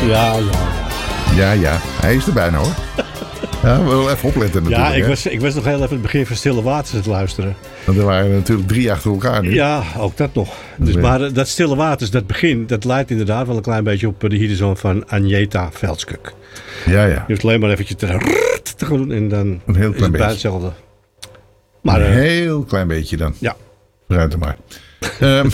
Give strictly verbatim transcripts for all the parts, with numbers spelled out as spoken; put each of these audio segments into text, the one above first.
Ja, ja, ja. Ja, ja. Hij is er bijna hoor. Ja, we willen even opletten natuurlijk. Ja, ik hè? was, ik was nog heel even het begin van Stille Waters te luisteren. Want er waren natuurlijk drie achter elkaar nu. Ja, ook dat nog. Dus, Ja. maar uh, dat Stille Waters, dat begin, dat lijkt inderdaad wel een klein beetje op uh, de Hiedezoon van Agneta Veldskuk. Ja, ja. Je hoeft alleen maar eventjes te, te gaan doen en dan Een heel is klein het bij beetje. hetzelfde. Maar Een uh, heel klein beetje dan. ja, Vooruit er maar. um,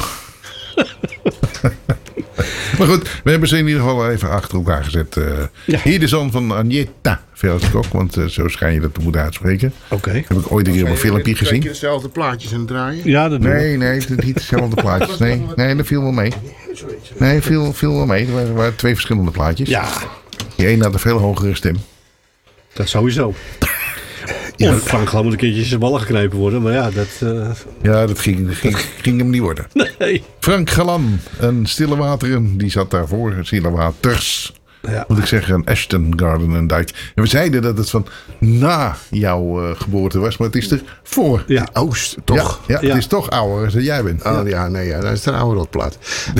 maar goed, we hebben ze in ieder geval even achter elkaar gezet. Uh, Ja. Hier de zoon van Agneta Veldskuk, want uh, zo schijn je dat te moeten uitspreken. oké. Heb ik ooit een keer op een filmpje gezien. Twee keer dezelfde plaatjes aan het draaien. Ja, dat doen we. Nee, nee, het is niet dezelfde plaatjes. Nee, nee, dat viel wel mee. Nee, viel, viel wel mee. Er waren, er waren twee verschillende plaatjes. Ja, Die een had een veel hogere stem. dat sowieso. Ja, Frank gewoon moet een keertje zijn ballen geknepen worden, maar ja, dat... Uh, Ja, dat ging, dat ging, ging hem niet worden. nee. Frank Galan, een Stille Wateren, die zat daarvoor. Stille Waters, Ja. moet ik zeggen. Een Ashton Garden en Dijk. En we zeiden dat het van na jouw uh, geboorte was, maar het is er voor. Ja. Oost, toch? Ja, ja, Ja. het is toch ouder dan jij bent. Oh ja, nee, ja, dat is een oude rotplaat.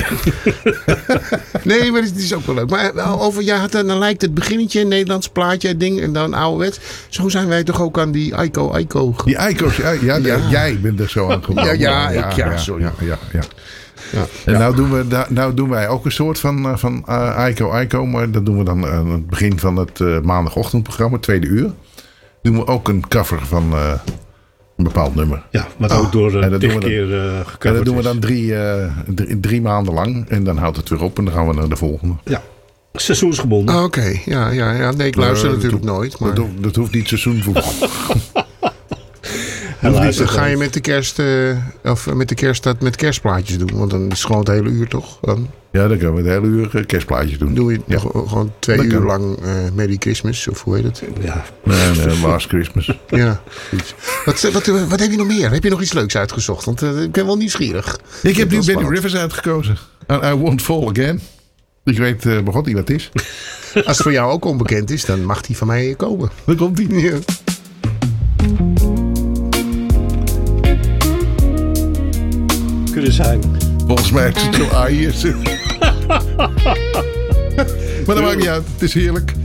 Nee, maar het is ook wel leuk. Maar uh, over, ja, dan lijkt het beginnetje, een Nederlands plaatje, ding, en dan ouderwets. Zo zijn wij toch ook aan die Aiko Aiko. Die Eiko's, ja, ja, Ja. jij bent er zo aan gekomen. Ja, ja, ik- ja, sorry. Ja, ja, ja. Ja. En nou doen, we, da- nou doen wij ook een soort van, uh, van uh, Aiko Aiko. Maar dat doen we dan aan het begin van het uh, maandagochtendprogramma, tweede uur. Doen we ook een cover van uh, een bepaald nummer. Ja, wat ook door en uh, dat tig doen we dan- keer uh, En gecoverd dat doen we is. dan drie, uh, drie, drie maanden lang. En dan houdt het weer op en dan gaan we naar de volgende. Ja, seizoensgebonden. Ah, Oké, ja, ja, ja. Nee, ik luister Uh, natuurlijk dat, nooit. Maar Dat, hoeft- dat hoeft niet seizoenvoetbal. Hij dan luistert ga je nooit. met de kerst, uh, of met de kerst dat met kerstplaatjes doen. Want dan is het gewoon het hele uur, toch? Dan Ja, dan kunnen we het hele uur uh, kerstplaatjes doen. doe je Ja. nog gewoon twee Dat uur kan. lang uh, Merry Christmas, of hoe heet het? Ja, Nee, nee, Last Christmas. Ja, iets. Wat, wat, wat heb je nog meer? Heb je nog iets leuks uitgezocht? Want uh, ik ben wel nieuwsgierig. Ik heb nu Dat is Benny spannend. Rivers uitgekozen. And I Won't Fall Again. Ik weet uh, begot niet wat het is. Als het voor jou ook onbekend is, dan mag die van mij komen. Dan komt hij. Ja. kunnen zijn. Volgens mij is het zo aaier. Maar dat maakt niet uit. Het is heerlijk.